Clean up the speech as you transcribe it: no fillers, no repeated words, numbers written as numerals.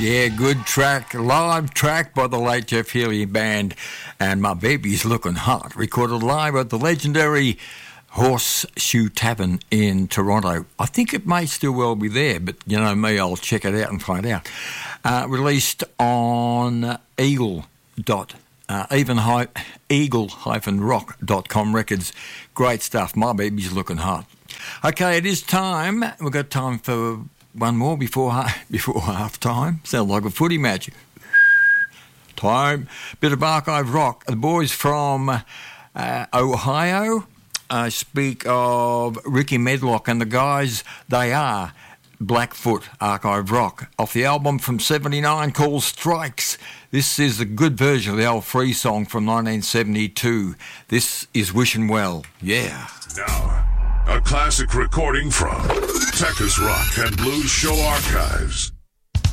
Yeah, good track, live track by the late Jeff Healey Band, and My Baby's Looking Hot, recorded live at the legendary Horseshoe Tavern in Toronto. I think it may still well be there, but you know me, I'll check it out and find out. Released on eagle-rock.com records. Great stuff. My Baby's Looking Hot. Okay, it is time. We've got time for one more before half time. Sounds like a footy match. Time. Bit of archive rock. The boys from Ohio. I speak of Ricky Medlock and the guys. They are Blackfoot Archive Rock, off the album from 79 called Strikes. This is a good version of the old Free song from 1972. This is Wishing Well. Yeah. Now, a classic recording from Texas Rock and Blues Show Archives.